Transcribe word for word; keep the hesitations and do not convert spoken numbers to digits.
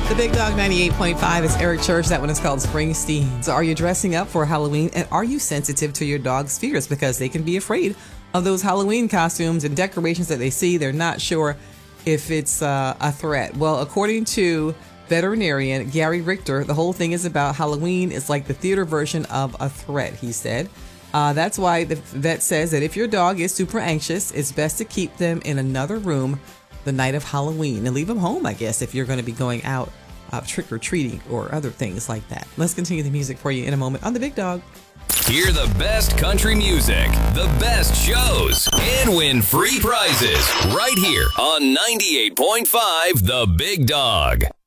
The Big Dog ninety-eight point five is Eric Church. That one is called Springsteen. So are you dressing up for Halloween, and are you sensitive to your dog's fears? Because they can be afraid of those Halloween costumes and decorations that they see. They're not sure if it's uh, a threat. Well, according to veterinarian Gary Richter, the whole thing is about Halloween. It's like the theater version of a threat, he said. Uh, that's why the vet says that if your dog is super anxious, it's best to keep them in another room the night of Halloween and leave them home, I guess, if you're going to be going out uh, trick-or-treating or other things like that. Let's continue the music for you in a moment on The Big Dog. Hear the best country music, the best shows, and win free prizes right here on ninety-eight point five The Big Dog.